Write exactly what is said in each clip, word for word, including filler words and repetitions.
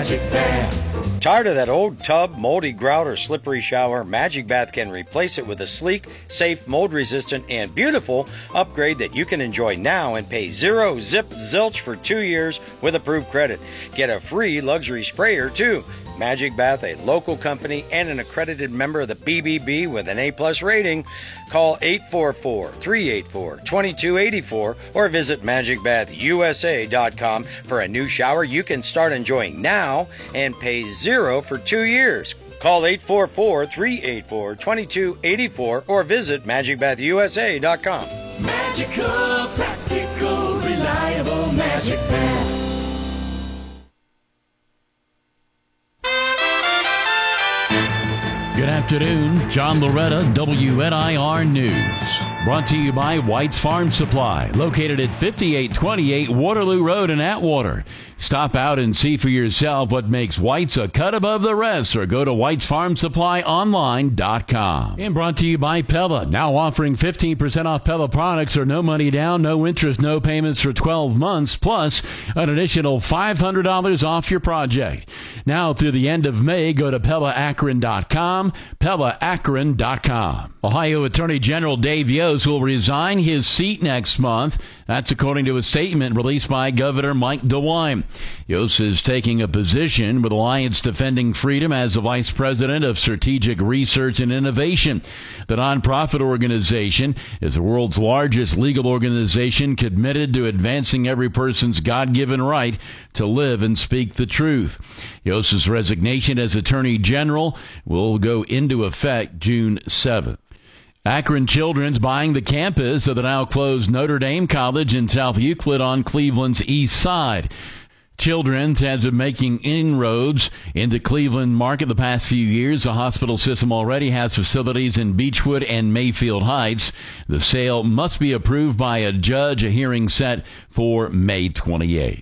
Magic Bath. Tired of that old tub, moldy grout, or slippery shower? Magic Bath can replace it with a sleek, safe, mold-resistant, and beautiful upgrade that you can enjoy now and pay zero zip zilch for two years with approved credit. Get a free luxury sprayer, too. Magic Bath, a local company and an accredited member of the B B B with an A-plus rating. Call eight four four, three eight four, two two eight four or visit magic bath u s a dot com for a new shower you can start enjoying now and pay zero for two years. Call eight four four, three eight four, two two eight four or visit magic bath u s a dot com. Magical, practical, reliable Magic Bath. Good afternoon, John Loretta, W N I R News. Brought to you by White's Farm Supply, located at fifty-eight twenty-eight Waterloo Road in Atwater. Stop out and see for yourself what makes White's a cut above the rest, or go to whites farm supply online dot com. And brought to you by Pella, now offering fifteen percent off Pella products or no money down, no interest, no payments for twelve months, plus an additional five hundred dollars off your project. Now through the end of May, go to Pella Akron dot com, Pella Akron dot com. Ohio Attorney General Dave Yost will resign his seat next month. That's according to a statement released by Governor Mike DeWine. Yost is taking a position with Alliance Defending Freedom as the Vice President of Strategic Research and Innovation. The nonprofit organization is the world's largest legal organization committed to advancing every person's God-given right to live and speak the truth. Yost's resignation as Attorney General will go into effect June seventh. Akron Children's buying the campus of the now-closed Notre Dame College in South Euclid on Cleveland's east side. Children's has been making inroads into Cleveland market the past few years. The hospital system already has facilities in Beechwood and Mayfield Heights. The sale must be approved by a judge, a hearing set for May twenty-eighth.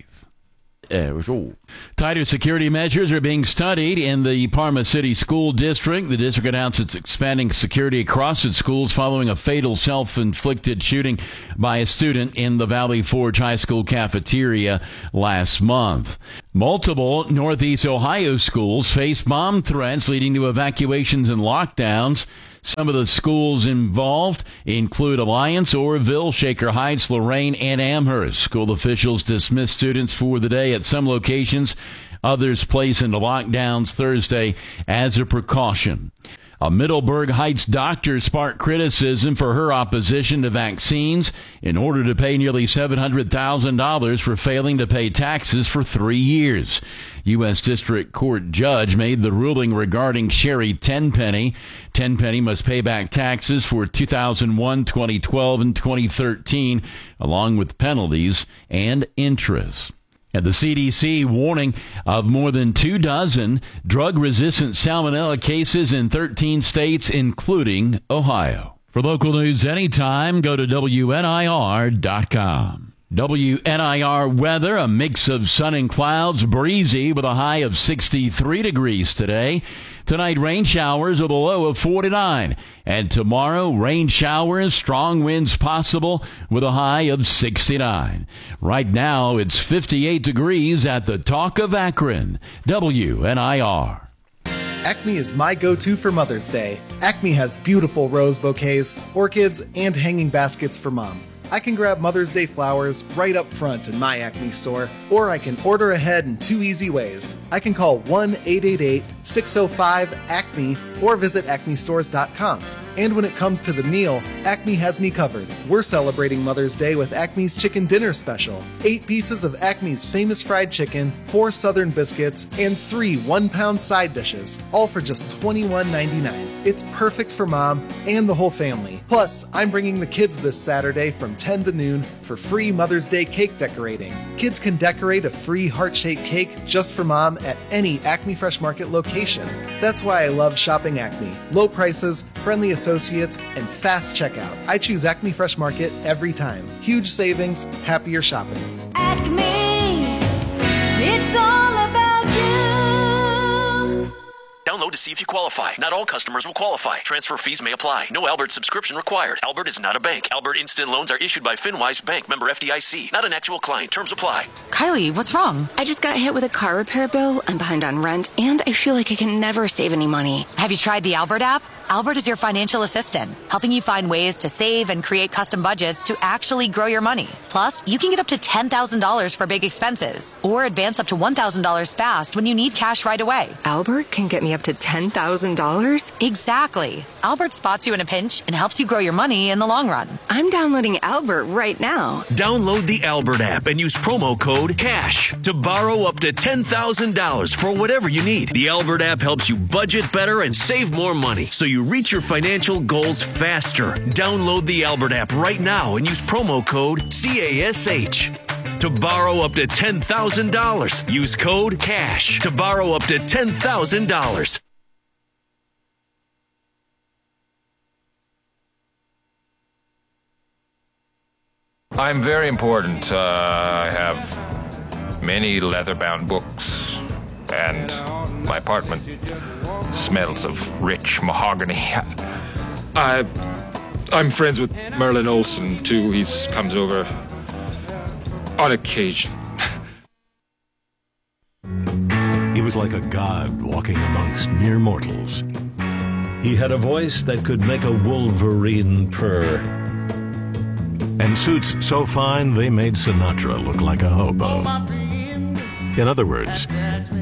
Tighter security measures are being studied in the Parma City School District. The district announced it's expanding security across its schools following a fatal self-inflicted shooting by a student in the Valley Forge High School cafeteria last month. Multiple Northeast Ohio schools face bomb threats leading to evacuations and lockdowns. Some of the schools involved include Alliance, Orville, Shaker Heights, Lorraine, and Amherst. School officials dismissed students for the day at some locations. Others placed into lockdowns Thursday as a precaution. A Middleburg Heights doctor sparked criticism for her opposition to vaccines in order to pay nearly seven hundred thousand dollars for failing to pay taxes for three years. U S District Court judge made the ruling regarding Sherry Tenpenny. Tenpenny must pay back taxes for two thousand one, twenty twelve, and twenty thirteen, along with penalties and interest. And the C D C warning of more than two dozen drug-resistant salmonella cases in thirteen states, including Ohio. For local news anytime, go to W N I R dot com. W N I R weather, a mix of sun and clouds, breezy with a high of sixty-three degrees today. Tonight, rain showers with a low of forty-nine. And tomorrow, rain showers, strong winds possible with a high of sixty-nine. Right now, it's fifty-eight degrees at the Talk of Akron. W N I R. Acme is my go-to for Mother's Day. Acme has beautiful rose bouquets, orchids, and hanging baskets for Mom. I can grab Mother's Day flowers right up front in my Acme store, or I can order ahead in two easy ways. I can call one eight eight eight, six oh five, ACME or visit acme stores dot com. And when it comes to the meal, Acme has me covered. We're celebrating Mother's Day with Acme's Chicken Dinner Special. Eight pieces of Acme's famous fried chicken, four Southern biscuits, and three one-pound side dishes, all for just twenty-one ninety-nine. It's perfect for Mom and the whole family. Plus, I'm bringing the kids this Saturday from ten to noon for free Mother's Day cake decorating. Kids can decorate a free heart-shaped cake just for Mom at any Acme Fresh Market location. That's why I love shopping Acme. Low prices, friendly associates, and fast checkout. I choose Acme Fresh Market every time. Huge savings, happier shopping. Acme, it's all about you. Download to see if you qualify. Not all customers will qualify. Transfer fees may apply. No Albert subscription required. Albert is not a bank. Albert Instant Loans are issued by FinWise Bank, member F D I C. Not an actual client. Terms apply. Kylie, what's wrong? I just got hit with a car repair bill. I'm behind on rent, and I feel like I can never save any money. Have you tried the Albert app? Albert is your financial assistant, helping you find ways to save and create custom budgets to actually grow your money. Plus, you can get up to ten thousand dollars for big expenses, or advance up to one thousand dollars fast when you need cash right away. Albert can get me up to ten thousand dollars? Exactly. Albert spots you in a pinch and helps you grow your money in the long run. I'm downloading Albert right now. Download the Albert app and use promo code CASH to borrow up to ten thousand dollars for whatever you need. The Albert app helps you budget better and save more money, so you reach your financial goals faster. Download the Albert app right now and use promo code CASH to borrow up to ten thousand dollars. Use code CASH to borrow up to ten thousand dollars. I'm very important. Uh, I have many leather-bound books, and my apartment smells of rich mahogany. I, I'm friends with Merlin Olsen, too. He comes over on occasion. He was like a god walking amongst mere mortals. He had a voice that could make a wolverine purr, and suits so fine they made Sinatra look like a hobo. In other words,